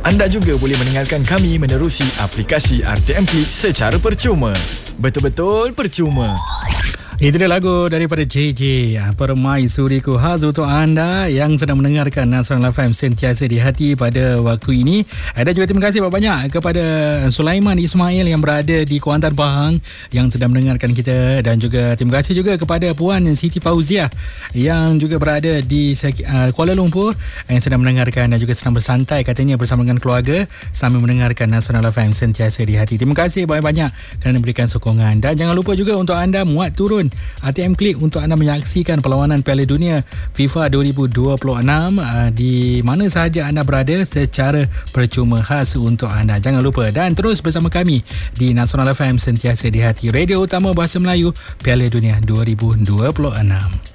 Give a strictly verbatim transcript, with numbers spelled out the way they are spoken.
Anda juga boleh mendengarkan kami menerusi aplikasi R T M Click secara percuma. Betul-betul percuma. Itu dia lagu daripada J J, Permaisuriku, khas untuk anda yang sedang mendengarkan Nasional F M sentiasa di hati pada waktu ini. Dan juga terima kasih banyak kepada Sulaiman Ismail yang berada di Kuantan Pahang yang sedang mendengarkan kita, dan juga terima kasih juga kepada Puan Siti Fauziah yang juga berada di Kuala Lumpur yang sedang mendengarkan dan juga sedang bersantai katanya bersama dengan keluarga sambil mendengarkan Nasional F M sentiasa di hati. Terima kasih banyak-banyak kerana memberikan sokongan, dan jangan lupa juga untuk anda muat turun R T M Click untuk anda menyaksikan perlawanan Piala Dunia FIFA dua ribu dua puluh enam uh, di mana sahaja anda berada secara percuma, khas untuk anda. Jangan lupa dan terus bersama kami di Nasional F M sentiasa di hati, radio utama bahasa Melayu Piala Dunia dua ribu dua puluh enam.